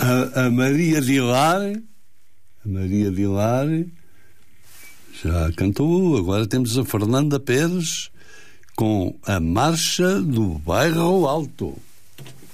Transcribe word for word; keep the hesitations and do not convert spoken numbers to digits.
A, a Maria de Hilar, a Maria de Hilar já cantou. Agora temos a Fernanda Pérez com a Marcha do Bairro Alto.